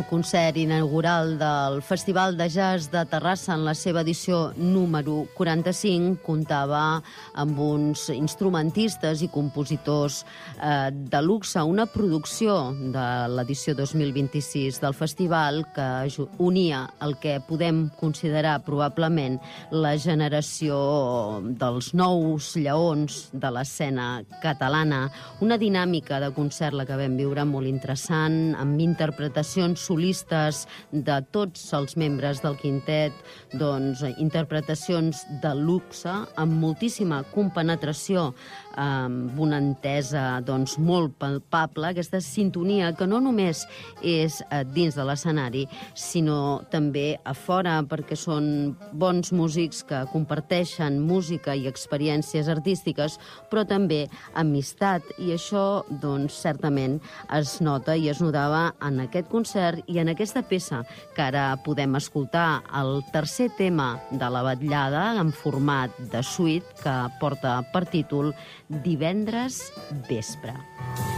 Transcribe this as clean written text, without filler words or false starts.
Concert inaugural del Festival de Jazz de Terrassa en la seva edició número 45 comptava amb uns instrumentistes i compositors de luxe, una producció de l'edició 2026 del festival que unia el que podem considerar probablement la generació dels nous lleons de l'escena catalana, una dinàmica de concert la que vam viure molt interessant, amb interpretacions solistes de tots els membres del quintet, doncs interpretacions de luxe amb moltíssima compenetració, amb una entesa doncs, molt palpable, aquesta sintonia que no només és dins de l'escenari, sinó també a fora, perquè són bons músics que comparteixen música i experiències artístiques, però també amistat, i això doncs, certament es nota i es notava en aquest concert i en aquesta peça que ara podem escoltar, el tercer tema de la vetllada en format de suite que porta per títol Divendres vespre.